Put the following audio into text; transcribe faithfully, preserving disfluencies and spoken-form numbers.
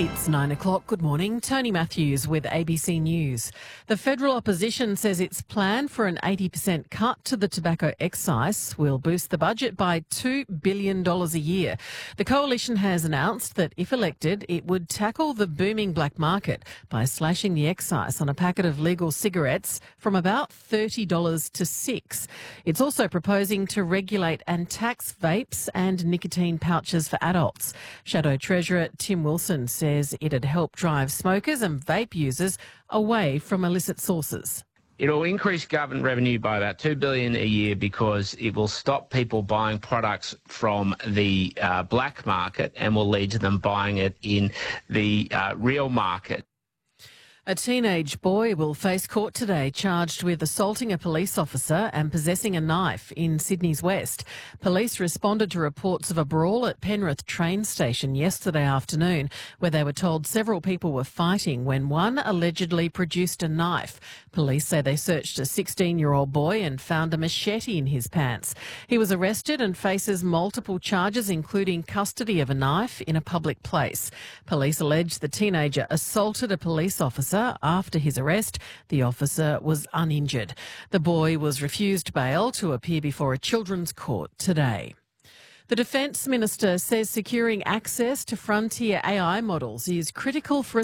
It's nine o'clock. Good morning. Tony Matthews with A B C News. The federal opposition says its plan for an eighty percent cut to the tobacco excise will boost the budget by two billion dollars a year. The coalition has announced that if elected, it would tackle the booming black market by slashing the excise on a packet of legal cigarettes from about thirty dollars to six dollars. It's also proposing to regulate and tax vapes and nicotine pouches for adults. Shadow Treasurer Tim Wilson says it'd help drive smokers and vape users away from illicit sources. It'll increase government revenue by about two billion dollars a year because it will stop people buying products from the uh, black market and will lead to them buying it in the uh, real market. A teenage boy will face court today charged with assaulting a police officer and possessing a knife in Sydney's West. Police responded to reports of a brawl at Penrith train station yesterday afternoon where they were told several people were fighting when one allegedly produced a knife. Police say they searched a sixteen-year-old boy and found a machete in his pants. He was arrested and faces multiple charges, including custody of a knife in a public place. Police allege the teenager assaulted a police officer. After his arrest, the officer was uninjured. The boy was refused bail to appear before a children's court today. The Defence Minister says securing access to frontier A I models is critical for